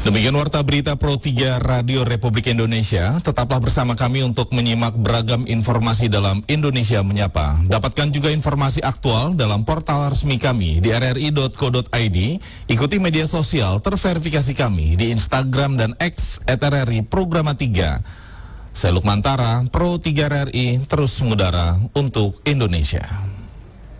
Demikian Warta Berita Pro 3 Radio Republik Indonesia. Tetaplah bersama kami untuk menyimak beragam informasi dalam Indonesia Menyapa. Dapatkan juga informasi aktual dalam portal resmi kami di rri.co.id. Ikuti media sosial terverifikasi kami di Instagram dan X @RRI Programa 3. Saya Lukman Tara, Pro 3 RRI, terus mengudara untuk Indonesia.